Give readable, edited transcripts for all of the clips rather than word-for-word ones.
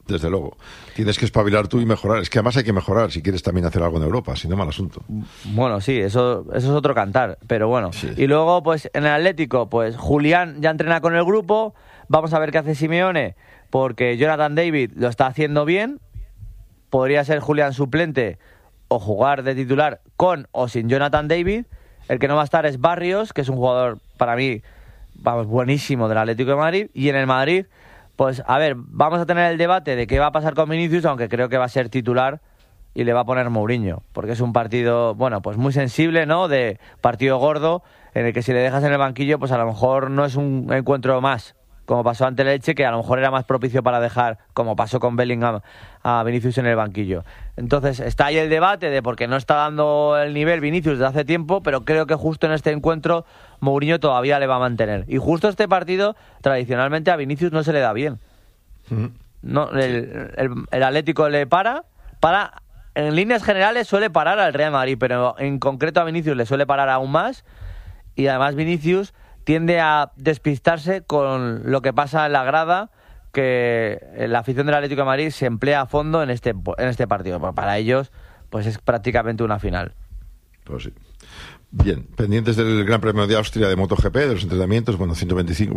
Desde luego. Tienes que espabilar tú y mejorar. Es que además hay que mejorar si quieres también hacer algo en Europa, si no, mal asunto. Bueno, sí, eso es otro cantar, pero bueno. Sí. Y luego, pues en el Atlético, pues Julián ya entrena con el grupo. Vamos a ver qué hace Simeone, porque Jonathan David lo está haciendo bien. Podría ser Julián suplente o jugar de titular con o sin Jonathan David. El que no va a estar es Barrios, que es un jugador, para mí, vamos, buenísimo del Atlético de Madrid. Y en el Madrid, pues a ver, vamos a tener el debate de qué va a pasar con Vinicius, aunque creo que va a ser titular y le va a poner Mourinho, porque es un partido, bueno, pues muy sensible, ¿no? De partido gordo, en el que si le dejas en el banquillo, pues a lo mejor no es un encuentro más, como pasó ante el Elche, que a lo mejor era más propicio para dejar, como pasó con Bellingham, a Vinicius en el banquillo. Entonces está ahí el debate de por qué no está dando el nivel Vinicius desde hace tiempo, pero creo que justo en este encuentro Mourinho todavía le va a mantener. Y justo este partido, tradicionalmente a Vinicius no se le da bien. No, el Atlético le para, en líneas generales suele parar al Real Madrid, pero en concreto a Vinicius le suele parar aún más, y además Vinicius tiende a despistarse con lo que pasa en la grada, que la afición del Atlético de Madrid se emplea a fondo en este partido. Pues para ellos, pues es prácticamente una final. Pues sí. Bien, pendientes del Gran Premio de Austria de MotoGP, de los entrenamientos, 125,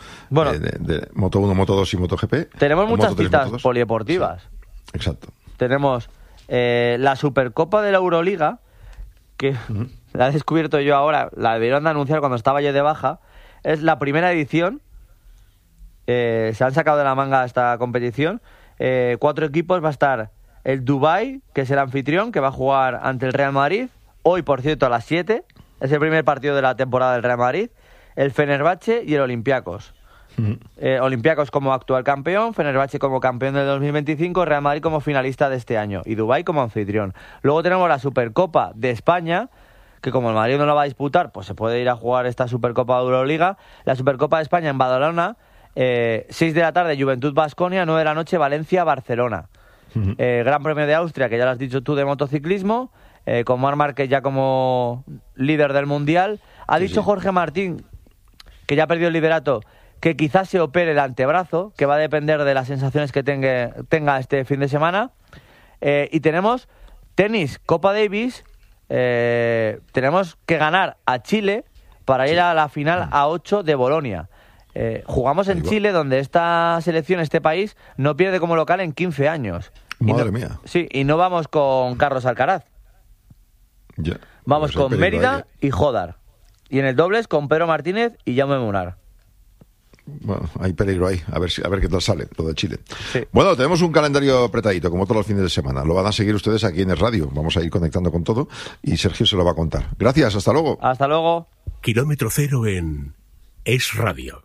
de Moto 1, Moto 2 y MotoGP. Tenemos muchas Moto 3, citas Moto 2. polideportivas. Sí, exacto. Tenemos la Supercopa de la Euroliga, que la he descubierto yo ahora, la debieron de anunciar cuando estaba yo de baja. Es la primera edición. Se han sacado de la manga esta competición. 4 equipos. Va a estar el Dubái, que es el anfitrión, que va a jugar ante el Real Madrid. Hoy, por cierto, a las 7. Es el primer partido de la temporada del Real Madrid. El Fenerbahce y el Olympiacos. Olympiacos como actual campeón, Fenerbahce como campeón del 2025, Real Madrid como finalista de este año y Dubái como anfitrión. Luego tenemos la Supercopa de España, que como el Madrid no la va a disputar, pues se puede ir a jugar esta Supercopa de Euroliga. La Supercopa de España en Badalona, 6 de la tarde Juventud Baskonia, 9 de la noche Valencia Barcelona. Gran Premio de Austria, que ya lo has dicho tú, de motociclismo, con Marc Márquez ya como líder del Mundial. Ha dicho Jorge Martín, que ya perdió el liderato, que quizás se opere el antebrazo, que va a depender de las sensaciones que tenga este fin de semana. Y tenemos tenis, Copa Davis. Tenemos que ganar a Chile para ir a la final A8 de Bolonia. Jugamos en Chile, donde esta selección, este país, no pierde como local en 15 años. Madre mía. Sí, y no vamos con Carlos Alcaraz. Ya. Vamos Pues con Mérida y Jodar. Y en el dobles con Pedro Martínez y Jaume Munar. Bueno, hay peligro ahí, a ver qué tal sale lo de Chile. Sí. Bueno, tenemos un calendario apretadito, como todos los fines de semana. Lo van a seguir ustedes aquí en el radio. Vamos a ir conectando con todo y Sergio se lo va a contar. Gracias, hasta luego. Hasta luego. Kilómetro Cero en Es Radio.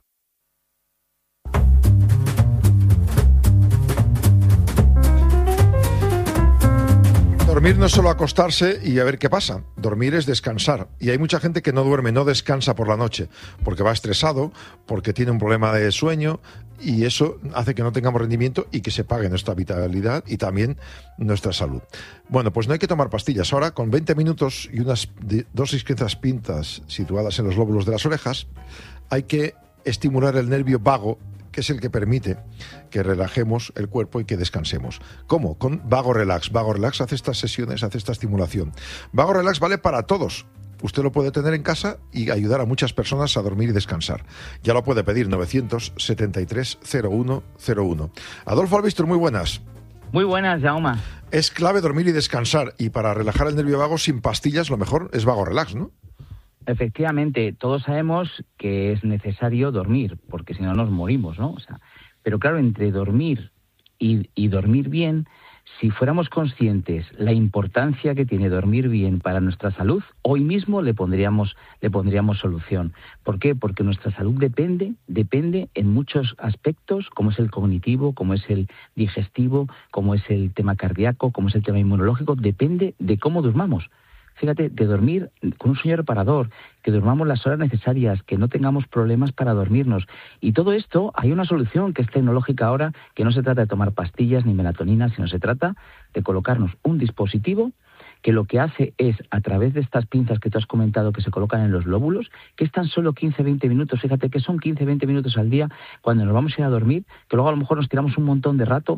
Dormir no es solo acostarse y a ver qué pasa. Dormir es descansar. Y hay mucha gente que no duerme, no descansa por la noche, porque va estresado, porque tiene un problema de sueño, y eso hace que no tengamos rendimiento y que se pague nuestra vitalidad y también nuestra salud. Bueno, pues no hay que tomar pastillas. Ahora, con 20 minutos y unas dosis pintas situadas en los lóbulos de las orejas, hay que estimular el nervio vago, que es el que permite que relajemos el cuerpo y que descansemos. ¿Cómo? Con Vago Relax. Vago Relax hace estas sesiones, hace esta estimulación. Vago Relax vale para todos. Usted lo puede tener en casa y ayudar a muchas personas a dormir y descansar. Ya lo puede pedir 973-0101. Adolfo Albistur, muy buenas. Muy buenas, Jaume. Es clave dormir y descansar, y para relajar el nervio vago sin pastillas lo mejor es Vago Relax, ¿no? Efectivamente, todos sabemos que es necesario dormir, porque si no nos morimos, ¿no? Pero claro, entre dormir y dormir bien, si fuéramos conscientes la importancia que tiene dormir bien para nuestra salud, hoy mismo le pondríamos solución. ¿Por qué? Porque nuestra salud depende en muchos aspectos, como es el cognitivo, como es el digestivo, como es el tema cardíaco, como es el tema inmunológico, depende de cómo durmamos. Fíjate, de dormir con un sueño reparador, que durmamos las horas necesarias, que no tengamos problemas para dormirnos. Y todo esto, hay una solución que es tecnológica ahora, que no se trata de tomar pastillas ni melatonina, sino se trata de colocarnos un dispositivo que lo que hace es, a través de estas pinzas que tú has comentado que se colocan en los lóbulos, que es tan solo 15-20 minutos, fíjate que son 15-20 minutos al día cuando nos vamos a ir a dormir, que luego a lo mejor nos tiramos un montón de rato,